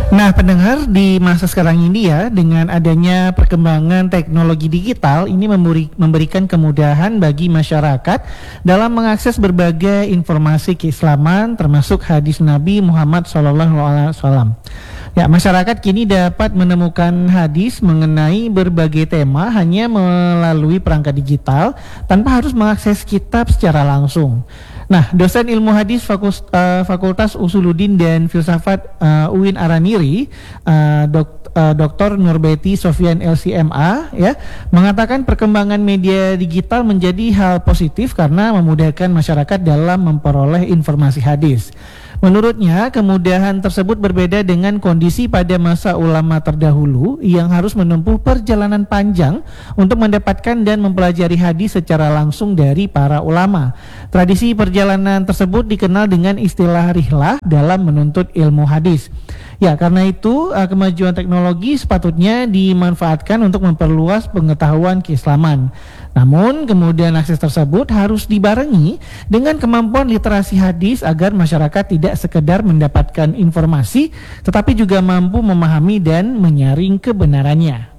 Nah, pendengar, di masa sekarang ini ya, dengan adanya perkembangan teknologi digital, ini memberikan kemudahan bagi masyarakat dalam mengakses berbagai informasi keislaman, termasuk hadis Nabi Muhammad SAW. Ya, masyarakat kini dapat menemukan hadis mengenai berbagai tema hanya melalui perangkat digital tanpa harus mengakses kitab secara langsung. Nah, dosen ilmu hadis Fakultas Usuluddin dan Filsafat UIN Araniri, Dr. Nurbeti Sofian LCMA, ya, mengatakan perkembangan media digital menjadi hal positif karena memudahkan masyarakat dalam memperoleh informasi hadis. Menurutnya, kemudahan tersebut berbeda dengan kondisi pada masa ulama terdahulu yang harus menempuh perjalanan panjang untuk mendapatkan dan mempelajari hadis secara langsung dari para ulama. Tradisi perjalanan tersebut dikenal dengan istilah rihlah dalam menuntut ilmu hadis. Ya, karena itu kemajuan teknologi sepatutnya dimanfaatkan untuk memperluas pengetahuan keislaman. Namun, kemudian akses tersebut harus dibarengi dengan kemampuan literasi hadis agar masyarakat tidak sekedar mendapatkan informasi, tetapi juga mampu memahami dan menyaring kebenarannya.